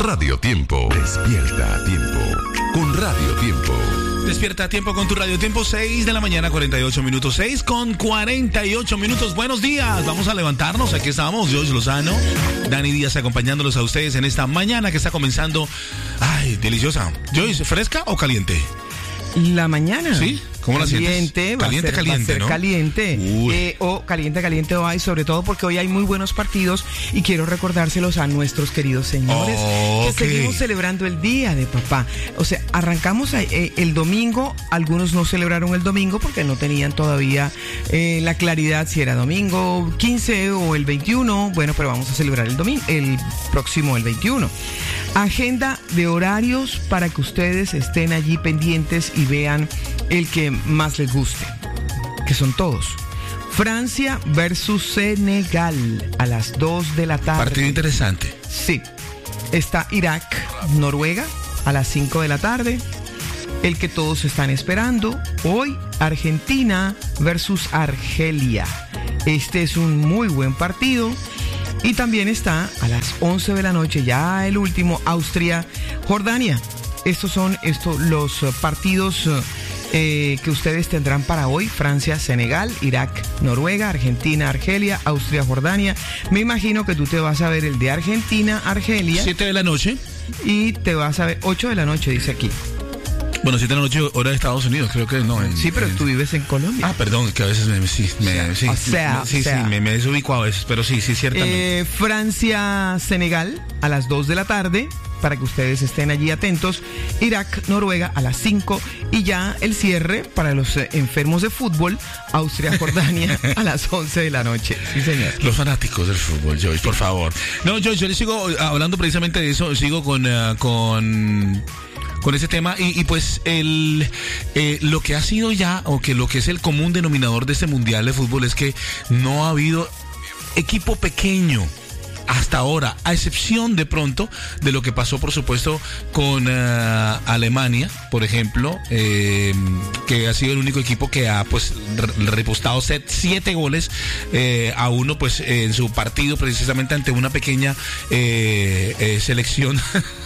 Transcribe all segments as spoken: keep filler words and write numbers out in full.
Radio Tiempo. Despierta a tiempo. Con Radio Tiempo. Despierta a tiempo con tu Radio Tiempo. Seis de la mañana, cuarenta y ocho minutos. Seis con cuarenta y ocho minutos. Buenos días. Vamos a levantarnos. Aquí estamos. George Lozano, Dani Díaz acompañándolos a ustedes en esta mañana que está comenzando. Ay, deliciosa. Joyce, ¿fresca o caliente? La mañana. ¿Sí? ¿Cómo la sientes? Caliente, Caliente, va a ser, caliente, va a ser ¿no? caliente. Eh, o caliente, caliente hoy, sobre todo porque hoy hay muy buenos partidos y quiero recordárselos a nuestros queridos señores Oh, que okay. seguimos celebrando el Día de Papá. O sea, arrancamos eh, el domingo, algunos no celebraron el domingo porque no tenían todavía eh, la claridad si era domingo quince o el veintiuno. Bueno, pero vamos a celebrar el domingo, el próximo, el veintiuno. Agenda de horarios para que ustedes estén allí pendientes y vean el que más les guste, que son todos. Francia versus Senegal a las dos de la tarde. Partido interesante. Sí. Está Irak, Noruega a las cinco de la tarde. El que todos están esperando. Hoy, Argentina versus Argelia. Este es un muy buen partido. Y también está a las once de la noche, ya el último, Austria, Jordania. Estos son estos, los partidos eh, que ustedes tendrán para hoy. Francia, Senegal, Irak, Noruega, Argentina, Argelia, Austria, Jordania. Me imagino que tú te vas a ver el de Argentina, Argelia. Siete de la noche. Y te vas a ver ocho de la noche, dice aquí. Bueno, siete de la noche, hora de Estados Unidos, creo que no. En, sí, pero en... tú vives en Colombia. Ah, perdón, que a veces me, sí, me, sí, o sea, me, sí, o sea. sí, me, me desubico a veces, pero sí, sí, ciertamente. Eh, Francia, Senegal a las dos de la tarde, para que ustedes estén allí atentos. Irak, Noruega a las cinco. Y ya el cierre para los eh, enfermos de fútbol, Austria, Jordania a las once de la noche. Sí, señor. Los fanáticos del fútbol, Joyce, por favor. No, Joyce, yo le sigo hablando precisamente de eso, sigo con... Uh, con... con ese tema y, y pues el eh, lo que ha sido ya o que lo que es el común denominador de este mundial de fútbol es que no ha habido equipo pequeño hasta ahora, a excepción de pronto de lo que pasó por supuesto con uh, Alemania, por ejemplo, eh, que ha sido el único equipo que ha pues repostado set, siete goles eh, a uno pues eh, en su partido precisamente ante una pequeña eh, eh, selección.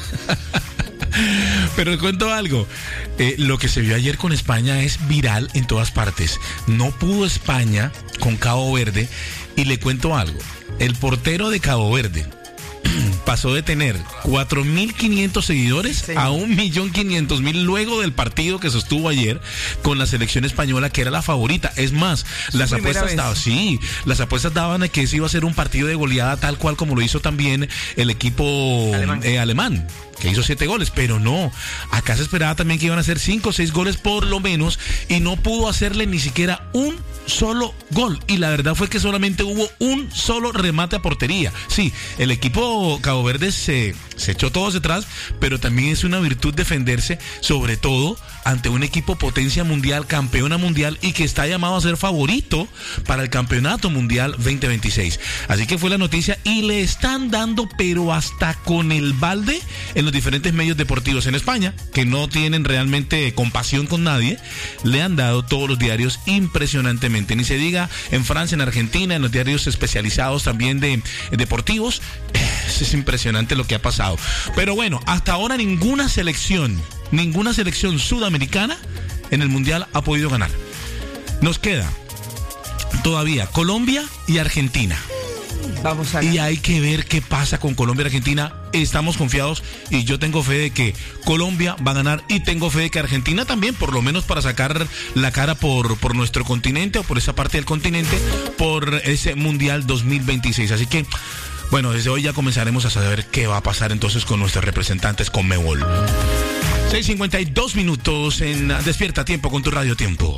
Pero le cuento algo, eh, lo que se vio ayer con España es viral en todas partes. No pudo España con Cabo Verde y le cuento algo, el portero de Cabo Verde pasó de tener cuatro mil quinientos seguidores sí. a un millón quinientos mil luego del partido que sostuvo ayer con la selección española, que era la favorita. Es más, las apuestas daban, sí, las apuestas daban a que ese iba a ser un partido de goleada tal cual como lo hizo también el equipo alemán, eh, alemán que hizo siete goles, pero no, acá se esperaba también que iban a hacer cinco o seis goles por lo menos, y no pudo hacerle ni siquiera un solo gol, y la verdad fue que solamente hubo un solo remate a portería. Sí, el equipo Cabo Verde se, se echó todo hacia atrás, pero también es una virtud defenderse, sobre todo ante un equipo potencia mundial, campeona mundial, y que está llamado a ser favorito para el campeonato mundial veinte veintiséis. Así que fue la noticia, y le están dando pero hasta con el balde en los diferentes medios deportivos en España, que no tienen realmente compasión con nadie. Le han dado todos los diarios impresionantemente, ni se diga en Francia, en Argentina, en los diarios especializados también de deportivos. Es impresionante lo que ha pasado. Pero bueno, hasta ahora ninguna selección, ninguna selección sudamericana en el mundial ha podido ganar. Nos queda todavía Colombia y Argentina. Vamos a y hay que ver qué pasa con Colombia y Argentina. Estamos confiados y yo tengo fe de que Colombia va a ganar, y tengo fe de que Argentina también, por lo menos para sacar la cara por, por nuestro continente o por esa parte del continente, por ese Mundial dos mil veintiséis. Así que, bueno, desde hoy ya comenzaremos a saber qué va a pasar entonces con nuestros representantes con Conmebol. seis cincuenta y dos minutos en Despierta a Tiempo con tu Radio Tiempo.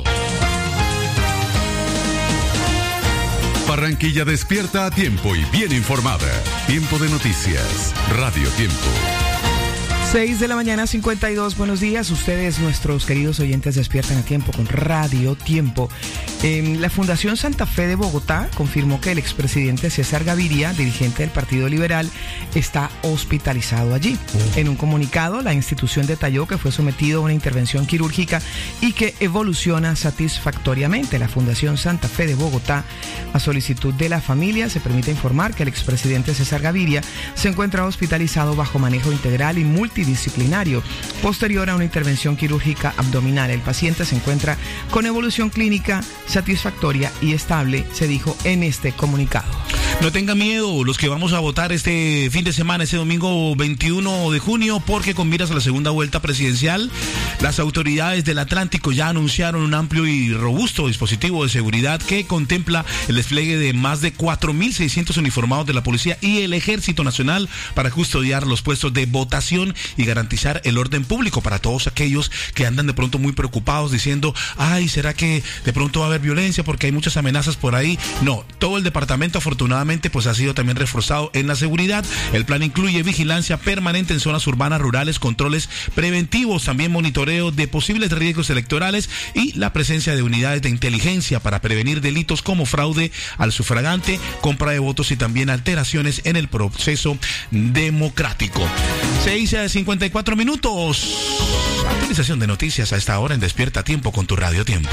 Barranquilla despierta a tiempo y bien informada. Tiempo de noticias. Radio Tiempo. seis de la mañana, cincuenta y dos. Buenos días. Ustedes, nuestros queridos oyentes, despiertan a tiempo con Radio Tiempo. Eh, la Fundación Santa Fe de Bogotá confirmó que el expresidente César Gaviria, dirigente del Partido Liberal, está hospitalizado allí. Uh. En un comunicado, la institución detalló que fue sometido a una intervención quirúrgica y que evoluciona satisfactoriamente. La Fundación Santa Fe de Bogotá, a solicitud de la familia, se permite informar que el expresidente César Gaviria se encuentra hospitalizado bajo manejo integral y multidisciplinario posterior a una intervención quirúrgica abdominal. El paciente se encuentra con evolución clínica satisfactoria y estable, se dijo en este comunicado. No tengan miedo los que vamos a votar este fin de semana, este domingo veintiuno de junio, porque con miras a la segunda vuelta presidencial, las autoridades del Atlántico ya anunciaron un amplio y robusto dispositivo de seguridad que contempla el despliegue de más de cuatro mil seiscientos uniformados de la policía y el Ejército Nacional para custodiar los puestos de votación y garantizar el orden público para todos aquellos que andan de pronto muy preocupados diciendo, ay, ¿será que de pronto va a haber violencia porque hay muchas amenazas por ahí? No, todo el departamento afortunadamente pues ha sido también reforzado en la seguridad. El plan incluye vigilancia permanente en zonas urbanas, rurales, controles preventivos, también monitoreo de posibles riesgos electorales y la presencia de unidades de inteligencia para prevenir delitos como fraude al sufragante, compra de votos y también alteraciones en el proceso democrático. seis a cincuenta y cuatro minutos. Actualización de noticias a esta hora en Despierta Tiempo con tu Radio Tiempo.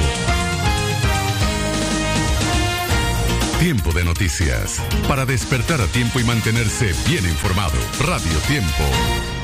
Tiempo de noticias. Para despertar a tiempo y mantenerse bien informado. Radio Tiempo.